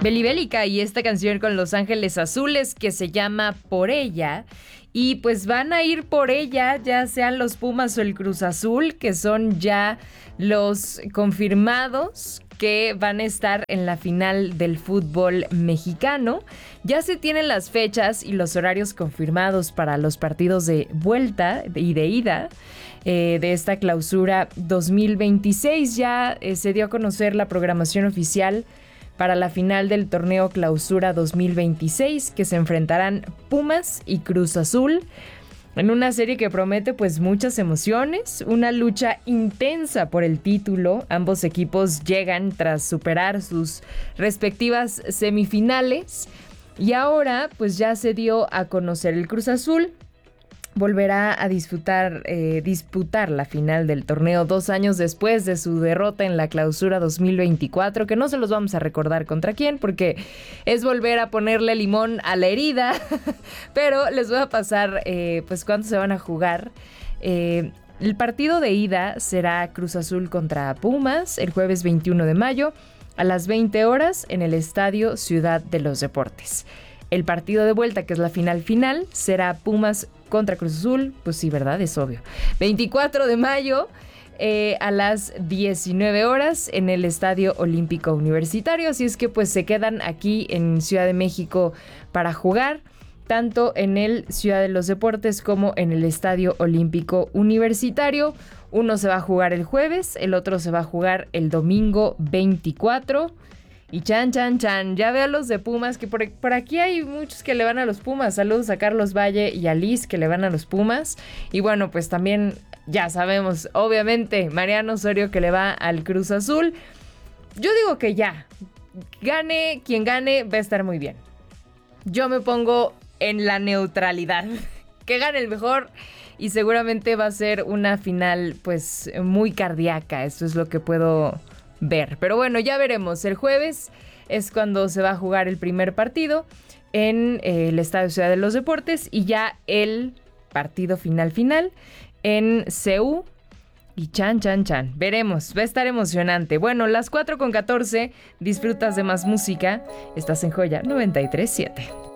Belibélica y esta canción con Los Ángeles Azules que se llama Por Ella. Y pues van a ir por ella, ya sean los Pumas o el Cruz Azul, que son ya los confirmados que van a estar en la final del fútbol mexicano. Ya se tienen las fechas y los horarios confirmados para los partidos de vuelta y de ida de esta clausura 2026. Ya se dio a conocer la programación oficial para la final del torneo Clausura 2026, que se enfrentarán Pumas y Cruz Azul en una serie que promete pues muchas emociones, una lucha intensa por el título. Ambos equipos llegan tras superar sus respectivas semifinales y ahora pues ya se dio a conocer el Cruz Azul. Volverá a disputar la final del torneo 2 años después de su derrota en la Clausura 2024, que no se los vamos a recordar contra quién, porque es volver a ponerle limón a la herida, pero les voy a pasar pues cuánto se van a jugar. El partido de ida será Cruz Azul contra Pumas el jueves 21 de mayo a las 20 horas en el Estadio Ciudad de los Deportes. El partido de vuelta, que es la final, será Pumas contra Cruz Azul. Pues sí, ¿verdad? Es obvio. 24 de mayo a las 19 horas en el Estadio Olímpico Universitario. Así es que pues se quedan aquí en Ciudad de México para jugar, tanto en el Ciudad de los Deportes como en el Estadio Olímpico Universitario. Uno se va a jugar el jueves, el otro se va a jugar el domingo 24. Y chan, ya veo a los de Pumas, que por aquí hay muchos que le van a los Pumas. Saludos a Carlos Valle y a Liz, que le van a los Pumas. Y bueno, pues también ya sabemos, obviamente, Mariano Osorio, que le va al Cruz Azul. Yo digo que ya, gane quien gane, va a estar muy bien. Yo me pongo en la neutralidad. Que gane el mejor y seguramente va a ser una final pues muy cardíaca. Eso es lo que puedo ver. Pero bueno, ya veremos. El jueves es cuando se va a jugar el primer partido en el Estadio Ciudad de los Deportes y ya el partido final en CU. Y chan. Veremos, va a estar emocionante. Bueno, las 4:14, disfrutas de más música. Estás en Joya 93.7.